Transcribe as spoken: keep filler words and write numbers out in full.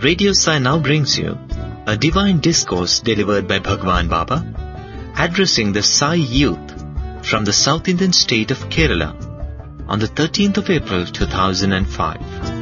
Radio Sai now brings you a divine discourse delivered by Bhagwan Baba, addressing the Sai youth from the South Indian state of Kerala on the thirteenth of April two thousand five.